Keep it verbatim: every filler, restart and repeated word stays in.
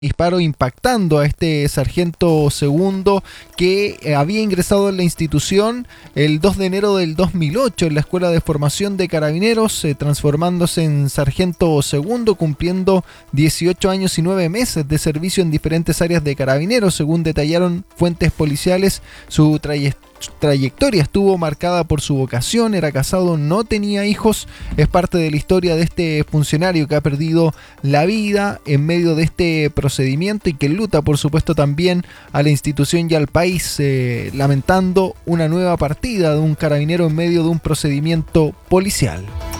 disparo impactando a este sargento segundo que eh, había ingresado en la institución el dos de enero del dos mil ocho en la Escuela de Formación de Carabineros, eh, transformándose en sargento segundo, cumpliendo dieciocho años y nueve meses de servicio en diferentes áreas de Carabineros. Según detallaron fuentes policiales, su trayectoria Su trayectoria estuvo marcada por su vocación, era casado, no tenía hijos. Es parte de la historia de este funcionario que ha perdido la vida en medio de este procedimiento y que luta, por supuesto, también a la institución y al país, eh, lamentando una nueva partida de un carabinero en medio de un procedimiento policial.